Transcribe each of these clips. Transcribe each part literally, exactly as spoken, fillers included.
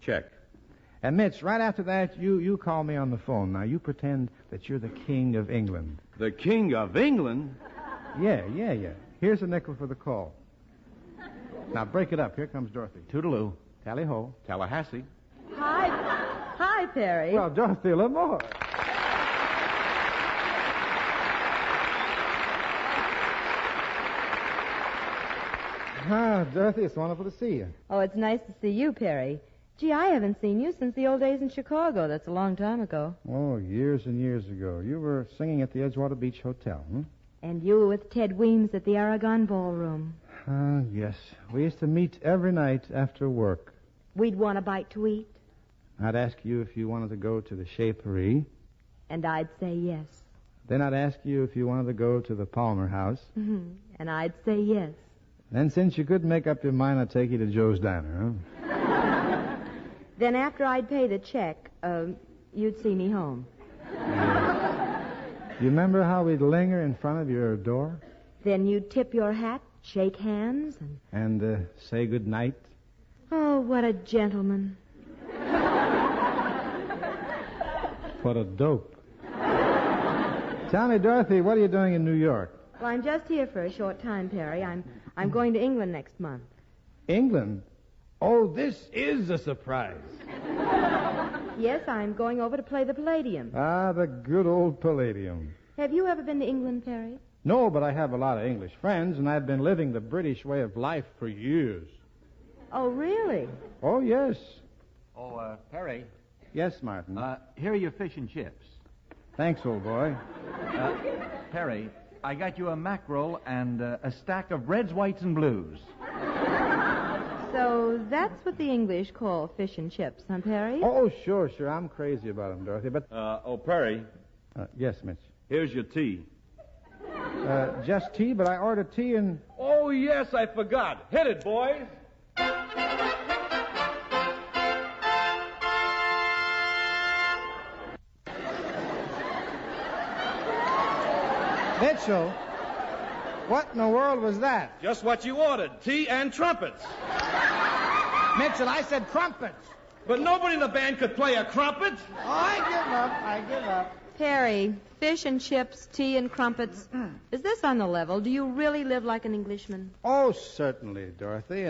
check. And, Mitch, right after that, you, you call me on the phone. Now, you pretend that you're the King of England. The King of England? Yeah, yeah, yeah. Here's a nickel for the call. Now, break it up. Here comes Dorothy. Toodaloo. Tally-ho. Tallahassee. Hi. Hi, Perry. Well, Dorothy Lamour. Ah, Dorothy, it's wonderful to see you. Oh, it's nice to see you, Perry. Gee, I haven't seen you since the old days in Chicago. That's a long time ago. Oh, years and years ago. You were singing at the Edgewater Beach Hotel, hmm? And you were with Ted Weems at the Aragon Ballroom. Ah, yes. We used to meet every night after work. We'd want a bite to eat. I'd ask you if you wanted to go to the Chez Paris. And I'd say yes. Then I'd ask you if you wanted to go to the Palmer House. Mm-hmm. And I'd say yes. Then, since you couldn't make up your mind, I'd take you to Joe's Diner, huh? Then after I'd pay the check, uh, you'd see me home. Yeah. You remember how we'd linger in front of your door? Then you'd tip your hat, shake hands, and... And uh, say good night? Oh, what a gentleman. What a dope. Tell me, Dorothy, what are you doing in New York? Well, I'm just here for a short time, Perry. I'm I'm going to England next month. England? Oh, this is a surprise. Yes, I'm going over to play the Palladium. Ah, the good old Palladium. Have you ever been to England, Perry? No, but I have a lot of English friends, and I've been living the British way of life for years. Oh, really? Oh, yes. Oh, uh, Perry. Yes, Martin. Uh, here are your fish and chips. Thanks, old boy. Uh, Perry, I got you a mackerel and uh, a stack of reds, whites, and blues. So that's what the English call fish and chips, huh, Perry? Oh, sure, sure. I'm crazy about them, Dorothy, but... Uh, oh, Perry, Uh, yes, Mitch. here's your tea. Uh, just tea, but I ordered tea and... Oh, yes, I forgot. Hit it, boys. Mitchell, what in the world was that? Just what you ordered, tea and trumpets. Mitchell, I said crumpets. But nobody in the band could play a crumpet. Oh, I give up. I give up. Perry, fish and chips, tea and crumpets. Is this on the level? Do you really live like an Englishman? Oh, certainly, Dorothy. Uh,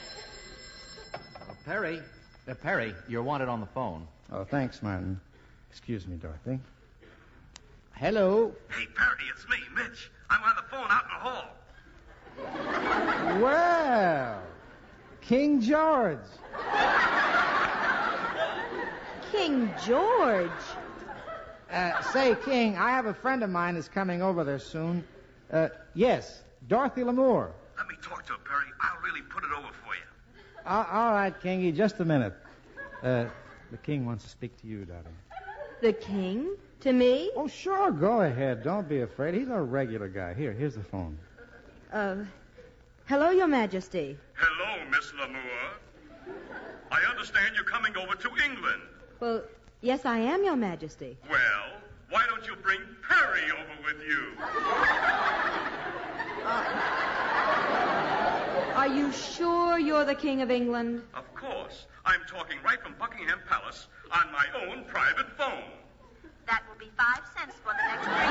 Perry, uh, Perry, you're wanted on the phone. Oh, thanks, Martin. Excuse me, Dorothy. Hello. Hey, Perry, it's me, Mitch. I'm on the phone out in the hall. Well, King George. King George. Uh, say, King, I have a friend of mine that's coming over there soon. Uh, yes, Dorothy Lamour. Let me talk to her, Perry. I'll really put it over for you. Uh, all right, Kingy, just a minute. Uh, the King wants to speak to you, darling. The king? To me? Oh, sure, go ahead. Don't be afraid. He's a regular guy. Here, here's the phone. Uh, hello, Your Majesty. Hello, Miss Lamour. I understand you're coming over to England. Well, yes, I am, Your Majesty. Well, why don't you bring Perry over with you? Are you sure you're the King of England? Of course. I'm talking right from Buckingham Palace on my own private phone. That will be five cents for the next three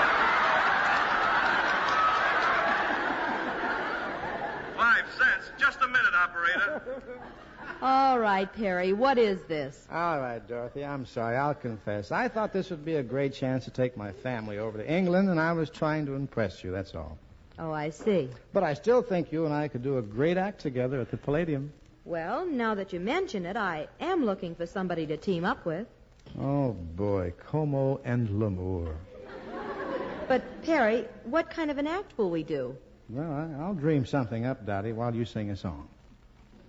minutes. Five cents. Just a minute, operator. All right, Perry, what is this? All right, Dorothy, I'm sorry. I'll confess. I thought this would be a great chance to take my family over to England, and I was trying to impress you, that's all. Oh, I see. But I still think you and I could do a great act together at the Palladium. Well, now that you mention it, I am looking for somebody to team up with. Oh, boy, Como and Lamour. But, Perry, what kind of an act will we do? Well, I, I'll dream something up, Dottie, while you sing a song.